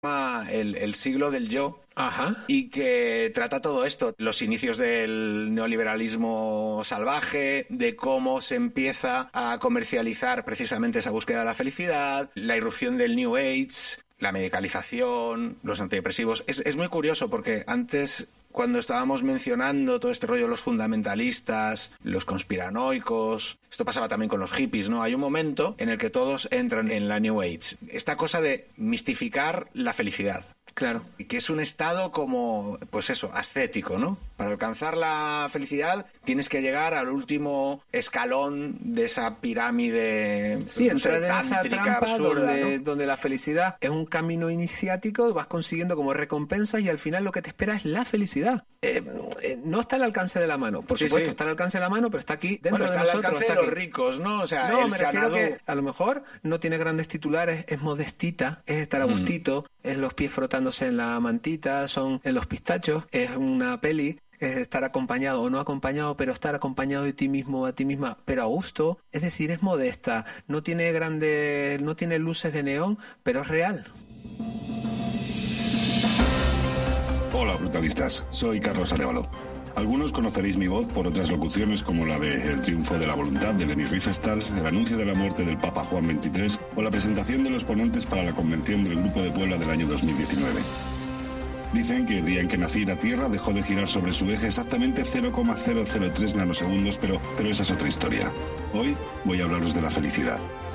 el siglo del yo. Ajá. Y que trata todo esto, los inicios del neoliberalismo salvaje, de cómo se empieza a comercializar precisamente esa búsqueda de la felicidad, la irrupción del New Age, la medicalización, los antidepresivos. Es muy curioso porque antes, cuando estábamos mencionando todo este rollo de los fundamentalistas, los conspiranoicos, esto pasaba también con los hippies, ¿no? Hay un momento en el que todos entran en la New Age. Esta cosa de mistificar la felicidad. Claro. Y que es un estado como, pues eso, ascético, ¿no? Para alcanzar la felicidad tienes que llegar al último escalón de esa pirámide. Sí, entrar en esa trampa absurda, donde la felicidad es un camino iniciático, vas consiguiendo como recompensas y al final lo que te espera es la felicidad. No está al alcance de la mano, por supuesto, está al alcance de la mano, pero está aquí dentro de nosotros. Está al alcance de los ricos, ¿no? O sea, no, me refiero que a lo mejor no tiene grandes titulares, es modestita, es estar a gustito, es los pies frotándose en la mantita, son en los pistachos, es una peli, es estar acompañado o no acompañado, pero estar acompañado de ti mismo, a ti misma, pero a gusto. Es decir, es modesta, no tiene luces de neón, pero es real. Hola, brutalistas. Soy Carlos Arévalo. Algunos conoceréis mi voz por otras locuciones como la de El triunfo de la voluntad de Leni Riefenstahl, el anuncio de la muerte del Papa Juan XXIII o la presentación de los ponentes para la convención del Grupo de Puebla del año 2019. Dicen que el día en que nací la Tierra dejó de girar sobre su eje exactamente 0,003 nanosegundos, pero esa es otra historia. Hoy voy a hablaros de la felicidad.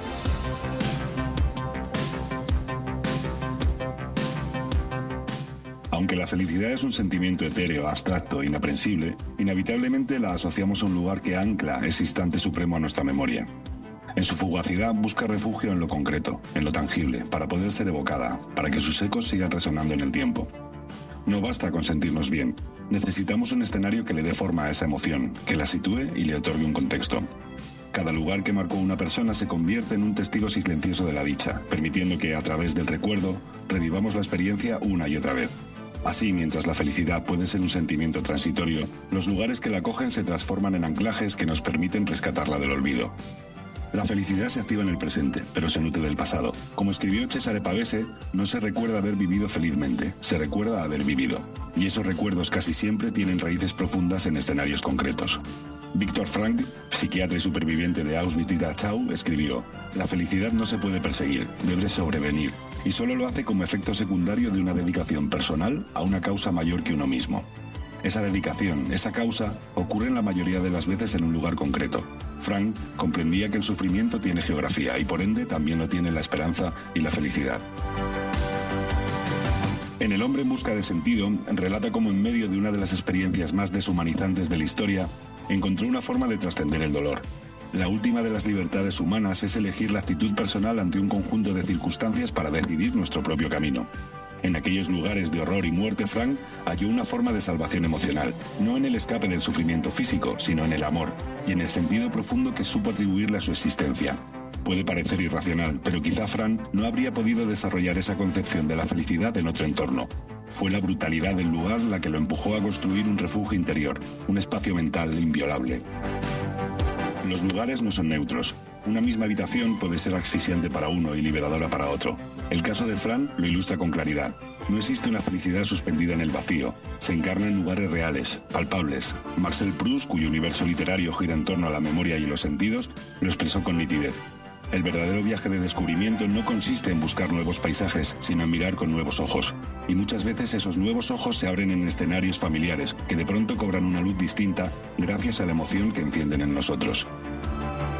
Aunque la felicidad es un sentimiento etéreo, abstracto, inaprensible, inevitablemente la asociamos a un lugar que ancla ese instante supremo a nuestra memoria. En su fugacidad busca refugio en lo concreto, en lo tangible, para poder ser evocada, para que sus ecos sigan resonando en el tiempo. No basta con sentirnos bien, necesitamos un escenario que le dé forma a esa emoción, que la sitúe y le otorgue un contexto. Cada lugar que marcó una persona se convierte en un testigo silencioso de la dicha, permitiendo que, a través del recuerdo, revivamos la experiencia una y otra vez. Así, mientras la felicidad puede ser un sentimiento transitorio, los lugares que la acogen se transforman en anclajes que nos permiten rescatarla del olvido. La felicidad se activa en el presente, pero se nutre del pasado. Como escribió Cesare Pavese, no se recuerda haber vivido felizmente, se recuerda haber vivido. Y esos recuerdos casi siempre tienen raíces profundas en escenarios concretos. Viktor Frankl, psiquiatra y superviviente de Auschwitz y Dachau, escribió: «La felicidad no se puede perseguir, debe sobrevenir, y solo lo hace como efecto secundario de una dedicación personal a una causa mayor que uno mismo». Esa dedicación, esa causa, ocurre en la mayoría de las veces en un lugar concreto. Frank comprendía que el sufrimiento tiene geografía y por ende también lo tiene la esperanza y la felicidad. En El hombre en busca de sentido, relata cómo en medio de una de las experiencias más deshumanizantes de la historia, encontró una forma de trascender el dolor. La última de las libertades humanas es elegir la actitud personal ante un conjunto de circunstancias para decidir nuestro propio camino. En aquellos lugares de horror y muerte, Frank halló una forma de salvación emocional, no en el escape del sufrimiento físico, sino en el amor, y en el sentido profundo que supo atribuirle a su existencia. Puede parecer irracional, pero quizá Frank no habría podido desarrollar esa concepción de la felicidad en otro entorno. Fue la brutalidad del lugar la que lo empujó a construir un refugio interior, un espacio mental inviolable. Los lugares no son neutros. Una misma habitación puede ser asfixiante para uno y liberadora para otro. El caso de Fran lo ilustra con claridad. No existe una felicidad suspendida en el vacío. Se encarna en lugares reales, palpables. Marcel Proust, cuyo universo literario gira en torno a la memoria y los sentidos, lo expresó con nitidez. El verdadero viaje de descubrimiento no consiste en buscar nuevos paisajes, sino en mirar con nuevos ojos. Y muchas veces esos nuevos ojos se abren en escenarios familiares, que de pronto cobran una luz distinta gracias a la emoción que encienden en nosotros.